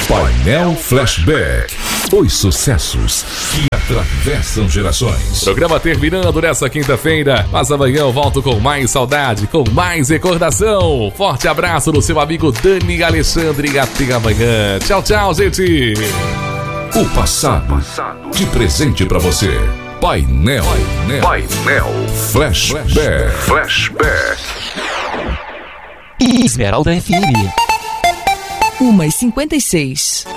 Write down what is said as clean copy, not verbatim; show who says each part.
Speaker 1: Painel Flashback. Os sucessos que atravessam gerações.
Speaker 2: Programa terminando nessa quinta-feira, mas amanhã eu volto com mais saudade, com mais recordação. Forte abraço do seu amigo Dani Alexandre e até amanhã. Tchau, tchau, gente.
Speaker 1: O passado de presente pra você. Painel Flashback.
Speaker 3: Esmeralda FM
Speaker 4: 1h56.